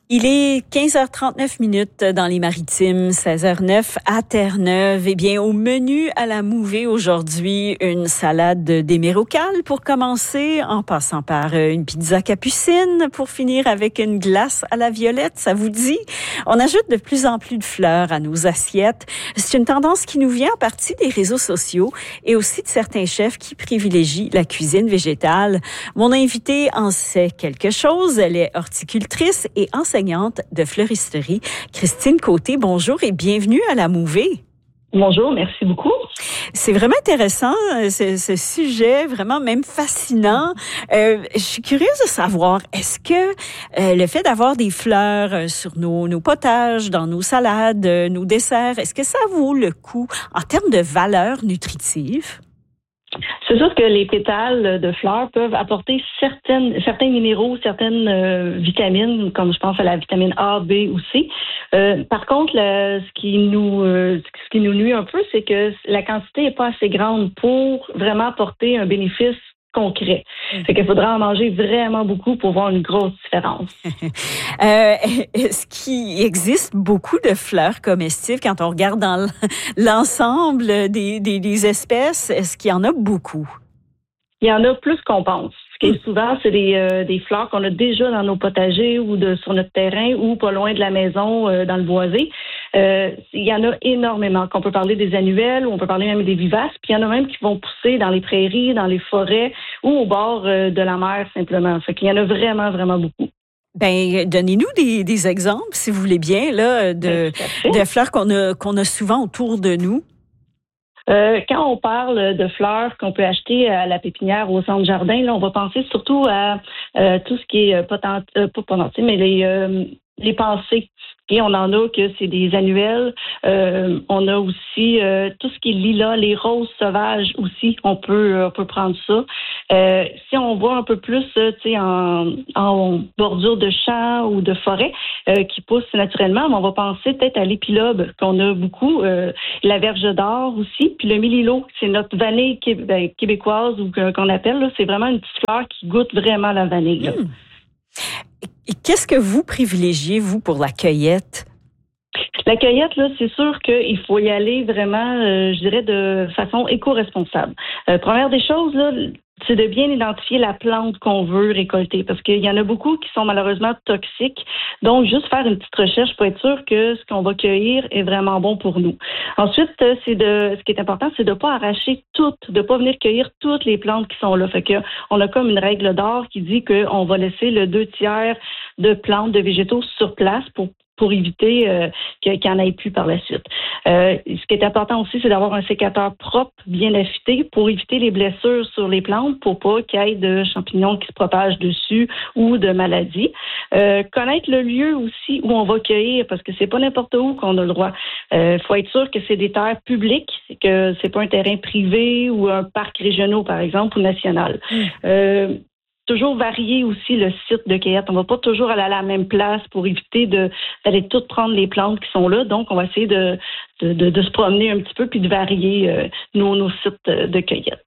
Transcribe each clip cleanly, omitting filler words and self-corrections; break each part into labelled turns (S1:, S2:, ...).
S1: Il est 15h39 dans les Maritimes, 16h09 à Terre-Neuve. Eh bien, au menu à la mouvée aujourd'hui, une salade d'émeraucale pour commencer, en passant par une pizza capucine pour finir avec une glace à la violette. Ça vous dit? On ajoute de plus en plus de fleurs à nos assiettes. C'est une tendance qui nous vient en partie des réseaux sociaux et aussi de certains chefs qui privilégient la cuisine végétale. Mon invitée en sait quelque chose. Elle est horticultrice et enseignante de fleuristerie. Christine Côté, bonjour et bienvenue à la mouvée.
S2: Bonjour, merci beaucoup.
S1: C'est vraiment intéressant, ce sujet, vraiment même fascinant. Je suis curieuse de savoir, est-ce que le fait d'avoir des fleurs sur nos potages, dans nos salades, nos desserts, est-ce que ça vaut le coup en termes de valeur nutritive?
S2: C'est sûr que les pétales de fleurs peuvent apporter certains minéraux, certaines vitamines, comme je pense à la vitamine A, B ou C. Par contre, ce qui nous nuit un peu, c'est que la quantité n'est pas assez grande pour vraiment apporter un bénéfice concret. Fait qu'il faudra en manger vraiment beaucoup pour voir une grosse différence.
S1: Est-ce qu'il existe beaucoup de fleurs comestibles quand on regarde dans l'ensemble des espèces? Est-ce qu'il y en a beaucoup?
S2: Il y en a plus qu'on pense. Ce qui est souvent, c'est des fleurs qu'on a déjà dans nos potagers ou sur notre terrain ou pas loin de la maison, dans le boisé. Il y en a énormément. Qu'on peut parler des annuelles ou on peut parler même des vivaces. Puis il y en a même qui vont pousser dans les prairies, dans les forêts ou au bord de la mer simplement. Fait qu'il y en a vraiment, vraiment beaucoup.
S1: Ben, donnez-nous des exemples, si vous voulez bien, là, de fleurs qu'on a souvent autour de nous.
S2: Quand on parle de fleurs qu'on peut acheter à la pépinière au centre jardin, là, on va penser surtout à tout ce qui est pas potentiel, mais les pensées. Et on en a que c'est des annuelles. On a aussi tout ce qui est lilas, les roses sauvages aussi. On peut prendre ça. Si on voit un peu plus, en bordure de champs ou de forêt qui poussent naturellement, on va penser peut-être à l'épilobe qu'on a beaucoup, la verge d'or aussi, puis le mélilo, c'est notre vanille québécoise ou qu'on appelle. Là, c'est vraiment une petite fleur qui goûte vraiment la vanille. Là.
S1: Et qu'est-ce que vous privilégiez, vous, pour la cueillette?
S2: La cueillette, là, c'est sûr qu'il faut y aller vraiment, je dirais, de façon éco-responsable. Première des choses, là, c'est de bien identifier la plante qu'on veut récolter parce qu'il y en a beaucoup qui sont malheureusement toxiques. Donc, juste faire une petite recherche pour être sûr que ce qu'on va cueillir est vraiment bon pour nous. Ensuite, ce qui est important, c'est de pas arracher de pas venir cueillir toutes les plantes qui sont là. Fait que on a comme une règle d'or qui dit qu'on va laisser le 2/3 de plantes, de végétaux sur place pour éviter qu'il n'y en ait plus par la suite. Ce qui est important aussi, c'est d'avoir un sécateur propre, bien affûté, pour éviter les blessures sur les plantes, pour pas qu'il y ait de champignons qui se propagent dessus ou de maladies. Connaître le lieu aussi où on va cueillir, parce que c'est pas n'importe où qu'on a le droit. Faut être sûr que c'est des terres publiques, que c'est pas un terrain privé ou un parc régional, par exemple, ou national. Toujours varier aussi le site de cueillette. On va pas toujours aller à la même place pour éviter d'aller toutes prendre les plantes qui sont là. Donc, on va essayer de se promener un petit peu puis de varier nos sites de cueillette.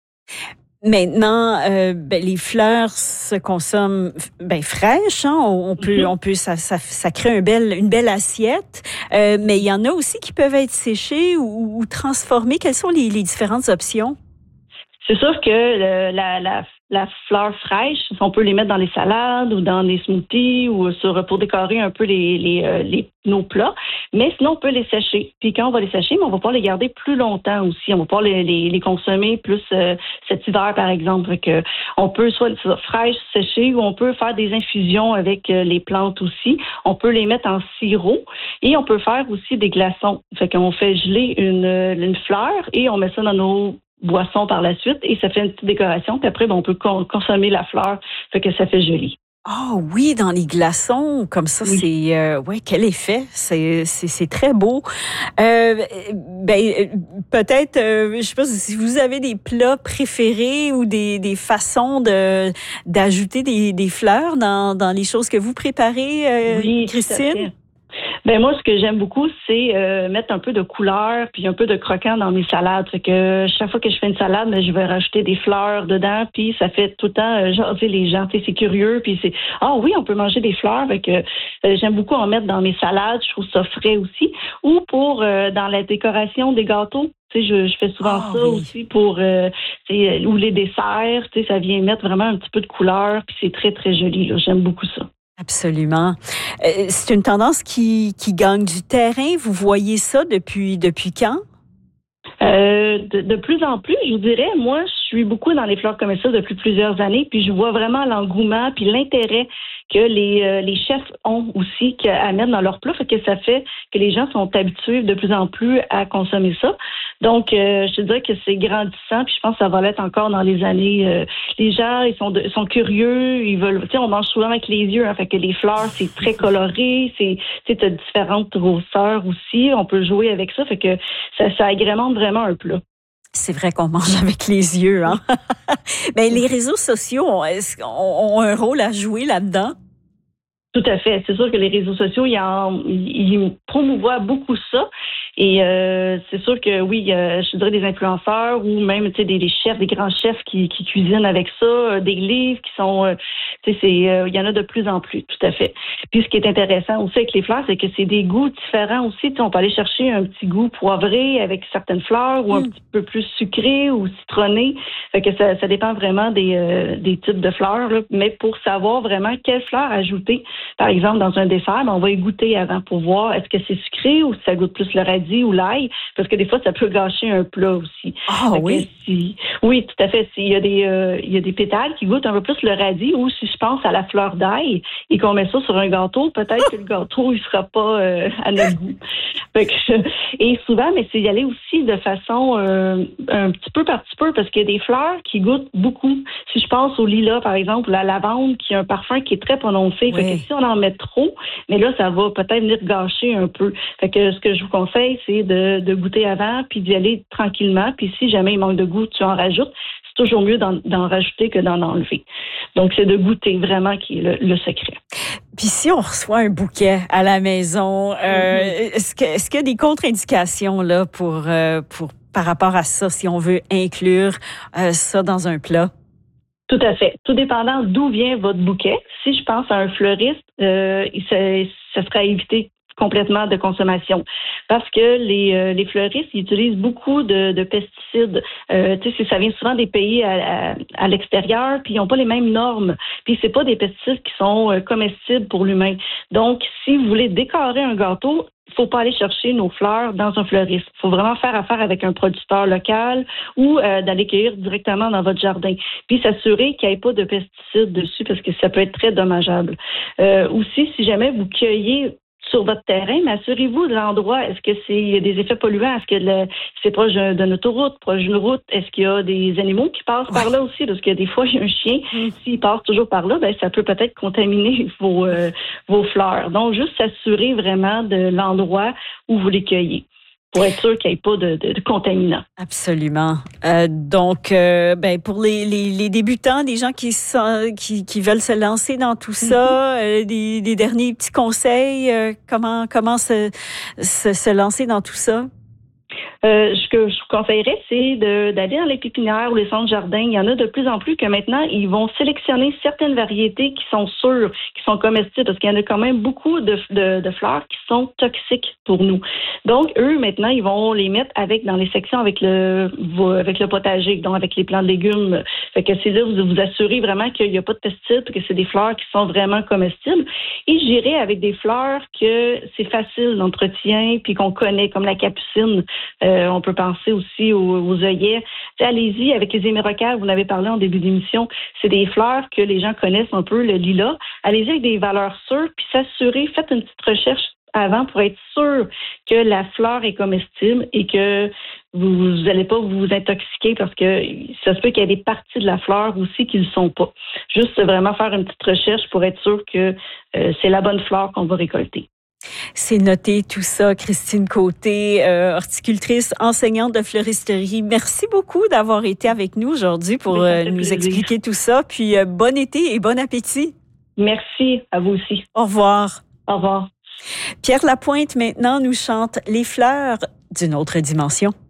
S1: Maintenant, les fleurs se consomment fraîches. Hein? On peut, ça crée une belle assiette. Mais il y en a aussi qui peuvent être séchées ou transformées. Quelles sont les différentes options?
S2: C'est sûr que la fleur fraîche, on peut les mettre dans les salades ou dans des smoothies ou pour décorer un peu nos plats. Mais sinon, on peut les sécher. Puis quand on va les sécher, on va pouvoir les garder plus longtemps aussi. On va pouvoir les consommer plus cet hiver, par exemple. Que on peut soit fraîches, séchées, ou on peut faire des infusions avec les plantes aussi. On peut les mettre en sirop et on peut faire aussi des glaçons. Fait qu'on fait geler une fleur et on met ça dans nos boisson par la suite et ça fait une petite décoration. Puis après, on peut consommer la fleur, fait que ça fait joli.
S1: Ah oui, dans les glaçons, comme ça, oui. C'est quel effet, c'est très beau. Peut-être, je sais pas si vous avez des plats préférés ou des façons d'ajouter des fleurs dans les choses que vous préparez,
S2: oui,
S1: Christine.
S2: Ben moi, ce que j'aime beaucoup, c'est mettre un peu de couleur puis un peu de croquant dans mes salades. Fait que chaque fois que je fais une salade, ben, je vais rajouter des fleurs dedans, puis ça fait tout le temps jaser les gens. Tu sais, c'est curieux, puis c'est oui, on peut manger des fleurs. Fait que j'aime beaucoup en mettre dans mes salades. Je trouve ça frais aussi. Ou pour dans la décoration des gâteaux. Tu sais, je fais souvent ça aussi pour ou les desserts. Tu sais, ça vient mettre vraiment un petit peu de couleur, puis c'est très très joli. Là. J'aime beaucoup ça.
S1: Absolument. C'est une tendance qui gagne du terrain. Vous voyez ça depuis quand?
S2: De plus en plus, je vous dirais, moi, je suis beaucoup dans les fleurs comestibles depuis plusieurs années, puis je vois vraiment l'engouement puis l'intérêt que les chefs ont aussi à mettre dans leur plat, fait que ça fait que les gens sont habitués de plus en plus à consommer ça. Donc, je te dirais que c'est grandissant, puis je pense que ça va l'être encore dans les années. Les gens, ils sont curieux, ils veulent. Tu sais, on mange souvent avec les yeux, hein, fait que les fleurs, c'est très coloré, t'as différentes grosseurs aussi. On peut jouer avec ça, fait que ça agrémente vraiment un plat.
S1: C'est vrai qu'on mange avec les yeux, hein. Mais les réseaux sociaux ont un rôle à jouer là-dedans?
S2: Tout à fait. C'est sûr que les réseaux sociaux, ils promouvoient beaucoup ça. Et c'est sûr que oui, je dirais des influenceurs ou même des chefs, des grands chefs qui cuisinent avec ça, des livres qui sont, il y en a de plus en plus, tout à fait. Puis ce qui est intéressant aussi avec les fleurs, c'est que c'est des goûts différents aussi. On peut aller chercher un petit goût poivré avec certaines fleurs ou un petit peu plus sucré ou citronné. Fait que ça dépend vraiment des types de fleurs. Là. Mais pour savoir vraiment quelle fleur ajouter, par exemple dans un dessert, on va y goûter avant pour voir est-ce que c'est sucré ou si ça goûte plus le radis ou l'ail, parce que des fois, ça peut gâcher un plat aussi.
S1: Oui?
S2: Oui, tout à fait. Il y a des pétales qui goûtent un peu plus le radis, ou si je pense à la fleur d'ail et qu'on met ça sur un gâteau, peut-être que le gâteau, il sera pas à notre goût. Et souvent, mais c'est y aller aussi de façon un petit peu par petit peu, parce qu'il y a des fleurs qui goûtent beaucoup. Si je pense au lilas, par exemple, ou la lavande, qui a un parfum qui est très prononcé. Fait que si on en met trop, mais là, ça va peut-être venir gâcher un peu. Fait que ce que je vous conseille, c'est de goûter avant, puis d'y aller tranquillement. Puis si jamais il manque de goût, tu en rajoutes. C'est toujours mieux d'en rajouter que d'en enlever. Donc, c'est de goûter vraiment qui est le secret.
S1: Puis si on reçoit un bouquet à la maison, est-ce qu'il y a des contre-indications là pour par rapport à ça, si on veut inclure ça dans un plat?
S2: Tout à fait. Tout dépendant d'où vient votre bouquet. Si je pense à un fleuriste, ça serait à éviter complètement de consommation. Parce que les fleuristes, ils utilisent beaucoup de pesticides. Ça vient souvent des pays à l'extérieur, puis ils n'ont pas les mêmes normes. Puis c'est pas des pesticides qui sont comestibles pour l'humain. Donc, si vous voulez décorer un gâteau, il faut pas aller chercher nos fleurs dans un fleuriste. Il faut vraiment faire affaire avec un producteur local ou d'aller cueillir directement dans votre jardin. Puis s'assurer qu'il n'y ait pas de pesticides dessus parce que ça peut être très dommageable. Aussi, si jamais vous cueillez sur votre terrain, mais assurez-vous de l'endroit. Est-ce que il y a des effets polluants? Est-ce que c'est proche d'une autoroute, proche d'une route? Est-ce qu'il y a des animaux qui passent par là aussi? Parce que des fois, il y a un chien. S'il passe toujours par là, ça peut peut-être contaminer vos fleurs. Donc, juste s'assurer vraiment de l'endroit où vous les cueillez, pour être sûr qu'il n'y ait pas de contaminants.
S1: Absolument. Donc, pour les débutants, des gens qui veulent se lancer dans tout ça, des derniers petits conseils, comment se lancer dans tout ça?
S2: Ce que je vous conseillerais, c'est d'aller dans les pépinières ou les centres jardins. Il y en a de plus en plus que maintenant, ils vont sélectionner certaines variétés qui sont sûres, qui sont comestibles, parce qu'il y en a quand même beaucoup de fleurs qui sont toxiques pour nous. Donc, eux, maintenant, ils vont les mettre dans les sections avec le potager, donc avec les plants de légumes. Fait que c'est là vous assurez vraiment qu'il n'y a pas de pesticides, que c'est des fleurs qui sont vraiment comestibles. Et j'irai avec des fleurs que c'est facile d'entretien, puis qu'on connaît, comme la capucine. On peut penser aussi aux œillets. Allez-y avec les émeraucales, vous en avez parlé en début d'émission. C'est des fleurs que les gens connaissent un peu, le lilas. Allez-y avec des valeurs sûres, puis s'assurer, faites une petite recherche avant pour être sûr que la fleur est comestible et que vous n'allez pas vous intoxiquer parce que ça se peut qu'il y ait des parties de la fleur aussi qui ne le sont pas. Juste vraiment faire une petite recherche pour être sûr que c'est la bonne fleur qu'on va récolter.
S1: C'est noté tout ça. Christine Côté, horticultrice, enseignante de fleuristerie. Merci beaucoup d'avoir été avec nous aujourd'hui pour nous expliquer tout ça. Puis bon été et bon appétit.
S2: Merci à vous aussi.
S1: Au revoir.
S2: Au revoir.
S1: Pierre Lapointe maintenant nous chante Les fleurs d'une autre dimension.